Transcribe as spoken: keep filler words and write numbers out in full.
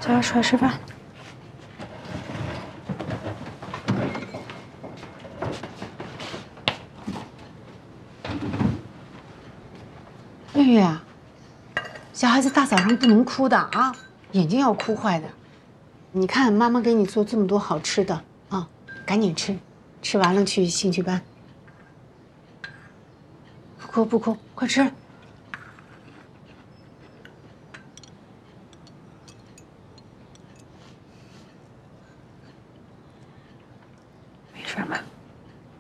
早点出来吃饭。 月月啊，小孩子大早上不能哭的啊，眼睛要哭坏的。你看妈妈给你做这么多好吃的啊，赶紧吃，吃完了去兴趣班。不哭不哭，快吃。